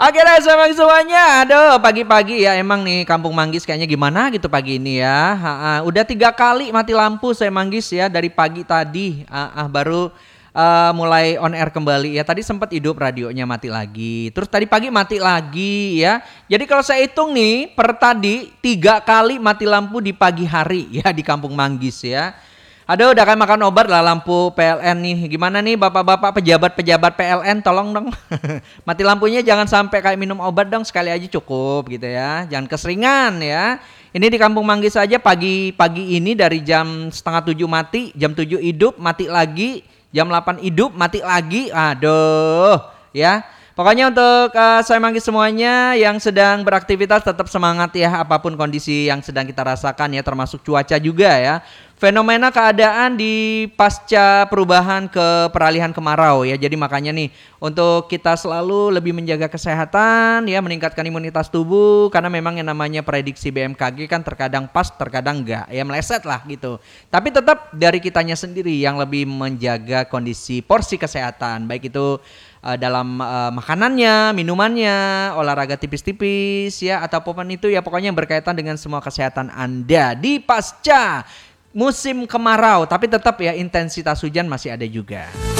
Oke deh sama semuanya. Aduh pagi-pagi ya emang nih Kampung Manggis kayaknya gimana gitu pagi ini ya. Udah 3 kali mati lampu saya Manggis ya dari pagi tadi. Baru mulai on air kembali ya. Tadi sempat hidup radionya mati lagi. Terus tadi pagi mati lagi ya. Jadi kalau saya hitung nih per tadi 3 kali mati lampu di pagi hari ya di Kampung Manggis ya. Aduh udah kayak makan obat lah lampu PLN nih. Gimana nih bapak-bapak pejabat-pejabat PLN tolong dong. Mati lampunya jangan sampai kayak minum obat dong sekali aja cukup gitu ya. Jangan keseringan ya. Ini di Kampung Manggis saja pagi-pagi ini dari jam setengah 7 mati, jam 7 hidup, mati lagi, jam 8 hidup, mati lagi. Aduh ya. Pokoknya untuk saya Manggis semuanya yang sedang beraktivitas tetap semangat ya apapun kondisi yang sedang kita rasakan ya termasuk cuaca juga ya. Fenomena keadaan di pasca perubahan ke peralihan kemarau ya. Jadi makanya nih untuk kita selalu lebih menjaga kesehatan ya, meningkatkan imunitas tubuh karena memang yang namanya prediksi BMKG kan terkadang pas, terkadang enggak ya meleset lah gitu. Tapi tetap dari kitanya sendiri yang lebih menjaga kondisi porsi kesehatan baik itu dalam makanannya, minumannya, olahraga tipis-tipis ya ataupun itu ya pokoknya yang berkaitan dengan semua kesehatan Anda di pasca musim kemarau, tapi tetap ya intensitas hujan masih ada juga.